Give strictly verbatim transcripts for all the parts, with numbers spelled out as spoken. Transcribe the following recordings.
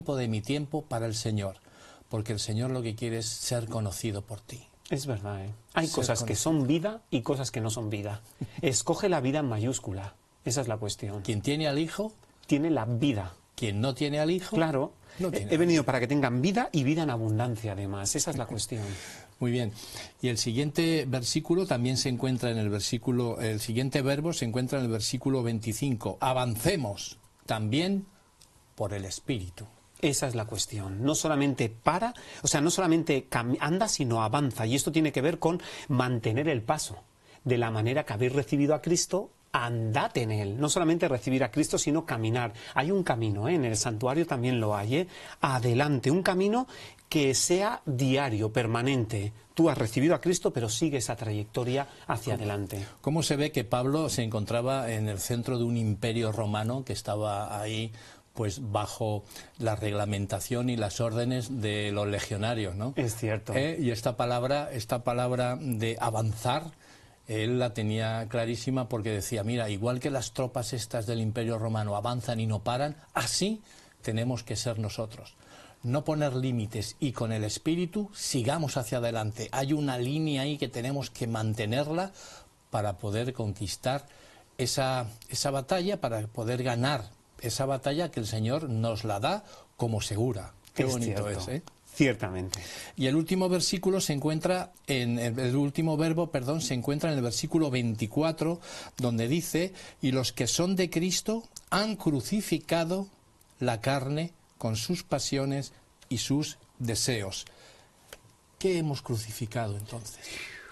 de mi tiempo para el Señor, porque el Señor lo que quiere es ser conocido por ti. Es verdad, ¿eh? Hay Ser cosas que son vida y cosas que no son vida. Escoge la vida en mayúscula. Esa es la cuestión. Quien tiene al Hijo, Tiene la vida. quien no tiene al Hijo, Claro. no He tiene he al venido Hijo. para que tengan vida y vida en abundancia, además. Esa es la cuestión. Muy bien. Y el siguiente versículo también se encuentra en el versículo, el siguiente verbo se encuentra en el versículo veinticinco. Avancemos también por el Espíritu. Esa es la cuestión. No solamente para, o sea, no solamente anda, sino avanza. Y esto tiene que ver con mantener el paso. De la manera que habéis recibido a Cristo, andad en él. No solamente recibir a Cristo, sino caminar. Hay un camino, ¿eh? En el santuario también lo hay, ¿eh? Adelante, un camino que sea diario, permanente. Tú has recibido a Cristo, pero sigue esa trayectoria hacia adelante. ¿Cómo se ve que Pablo se encontraba en el centro de un imperio romano que estaba ahí, pues bajo la reglamentación y las órdenes de los legionarios, ¿no? Es cierto. ¿Eh? Y esta palabra, esta palabra de avanzar, él la tenía clarísima porque decía, mira, igual que las tropas estas del Imperio Romano avanzan y no paran, así tenemos que ser nosotros. No poner límites y con el Espíritu sigamos hacia adelante. Hay una línea ahí que tenemos que mantenerla para poder conquistar esa, esa batalla, para poder ganar esa batalla que el Señor nos la da como segura. Qué Es bonito cierto. es, ¿eh? Ciertamente. Y el último versículo se encuentra en el, el último verbo, perdón, se encuentra en el versículo veinticuatro, donde dice: y los que son de Cristo han crucificado la carne con sus pasiones y sus deseos. ¿Qué hemos crucificado entonces?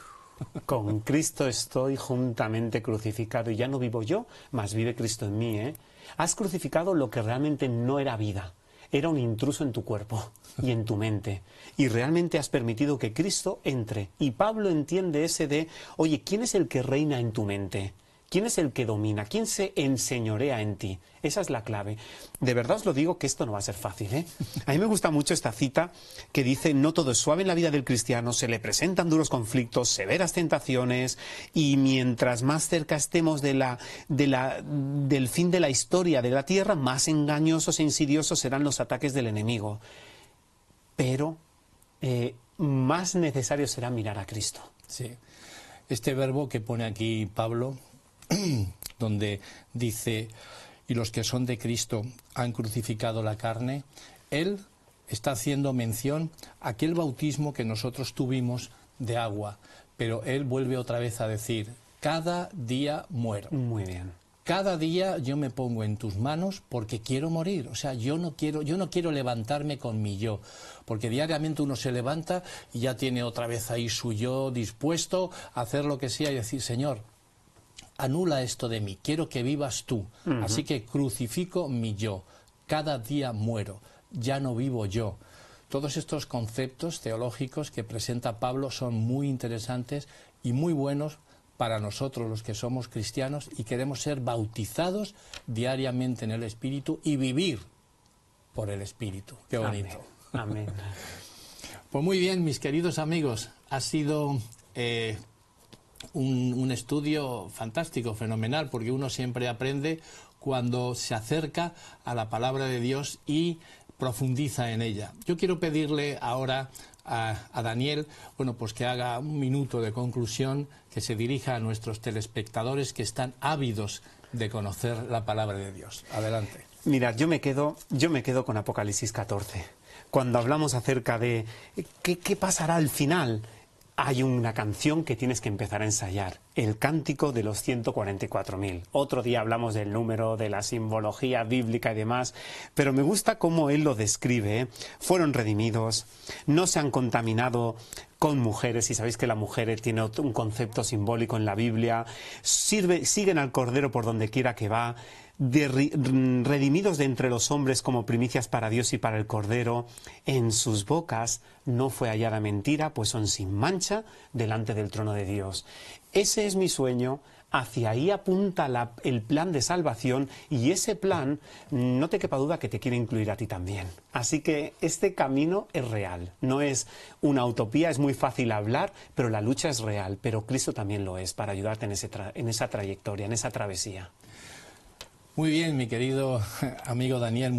Con Cristo estoy juntamente crucificado y ya no vivo yo, mas vive Cristo en mí, ¿eh? Has crucificado lo que realmente no era vida. Era un intruso en tu cuerpo y en tu mente. Y realmente has permitido que Cristo entre. Y Pablo entiende ese de, oye, ¿quién es el que reina en tu mente? ¿Quién es el que domina? ¿Quién se enseñorea en ti? Esa es la clave. De verdad os lo digo que esto no va a ser fácil, ¿eh? A mí me gusta mucho esta cita que dice, no todo es suave en la vida del cristiano, se le presentan duros conflictos, severas tentaciones, y mientras más cerca estemos de la, de la, del fin de la historia de la tierra, más engañosos e insidiosos serán los ataques del enemigo. Pero eh, más necesario será mirar a Cristo. Sí. Este verbo que pone aquí Pablo, donde dice, y los que son de Cristo han crucificado la carne, él está haciendo mención a aquel bautismo que nosotros tuvimos de agua, pero él vuelve otra vez a decir, cada día muero. Muy bien. Cada día yo me pongo en tus manos porque quiero morir. O sea, yo no quiero, yo no quiero levantarme con mi yo, porque diariamente uno se levanta y ya tiene otra vez ahí su yo dispuesto a hacer lo que sea y decir, Señor, anula esto de mí, quiero que vivas tú. Uh-huh. Así que crucifico mi yo, cada día muero, ya no vivo yo. Todos estos conceptos teológicos que presenta Pablo son muy interesantes y muy buenos para nosotros los que somos cristianos y queremos ser bautizados diariamente en el Espíritu y vivir por el Espíritu. Qué bonito. Amén. Amén. Pues muy bien, mis queridos amigos, ha sido eh, un, un estudio fantástico, fenomenal, porque uno siempre aprende cuando se acerca a la palabra de Dios y profundiza en ella. Yo quiero pedirle ahora a, a Daniel, bueno, pues que haga un minuto de conclusión, que se dirija a nuestros telespectadores que están ávidos de conocer la palabra de Dios. Adelante. Mirad, yo me quedo, yo me quedo con Apocalipsis catorce. Cuando hablamos acerca de qué, qué pasará al final, hay una canción que tienes que empezar a ensayar, el cántico de los ciento cuarenta y cuatro mil. Otro día hablamos del número, de la simbología bíblica y demás, pero me gusta cómo él lo describe, ¿eh? Fueron redimidos, no se han contaminado con mujeres, y sabéis que la mujer tiene un concepto simbólico en la Biblia, sirve, siguen al Cordero por donde quiera que va, de, redimidos de entre los hombres como primicias para Dios y para el Cordero, en sus bocas no fue hallada mentira, pues son sin mancha delante del trono de Dios. Ese es mi sueño, hacia ahí apunta la, el plan de salvación, y ese plan, no te quepa duda que te quiere incluir a ti también. Así que este camino es real, no es una utopía, es muy fácil hablar, pero la lucha es real, pero Cristo también lo es, para ayudarte en, ese tra en esa trayectoria, en esa travesía. Muy bien, mi querido amigo Daniel.